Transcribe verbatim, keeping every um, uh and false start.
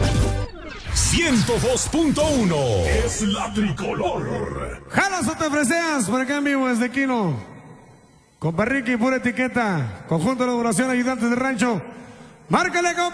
ciento dos punto uno es la tricolor. Jalas o te freseas, por acá en vivo desde Quino. Compa Ricky, pura etiqueta. Conjunto de elaboración, ayudantes de rancho. Márcale, compa.